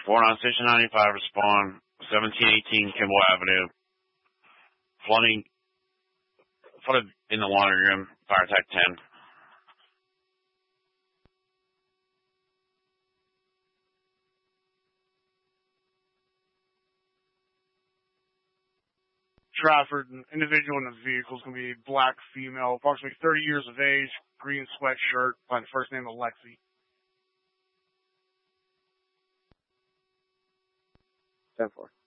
Report on Station 95, respond 1718 Kimball Avenue. Flooded in the laundry room, fire attack 10. Trafford, an individual in the vehicle is going to be a black female, approximately 30 years of age, green sweatshirt, by the first name of Lexi. 10-4.